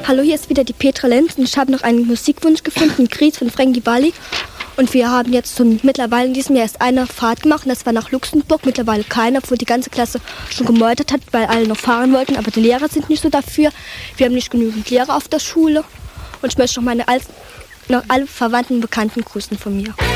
Hallo, hier ist wieder die Petra Lenz und ich habe noch einen Musikwunsch gefunden, Gries von Frankie Valli. Und wir haben jetzt mittlerweile in diesem Jahr erst eine Fahrt gemacht und das war nach Luxemburg. Mittlerweile keine, obwohl die ganze Klasse schon gemeutert hat, weil alle noch fahren wollten. Aber die Lehrer sind nicht so dafür. Wir haben nicht genügend Lehrer auf der Schule. Und ich möchte noch alle Verwandten und Bekannten grüßen von mir.